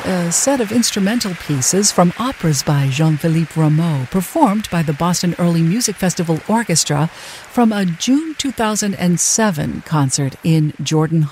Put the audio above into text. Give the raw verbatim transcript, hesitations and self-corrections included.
a set of instrumental pieces from operas by Jean-Philippe Rameau, performed by the Boston Early Music Festival Orchestra from a June two thousand seven concert in Jordan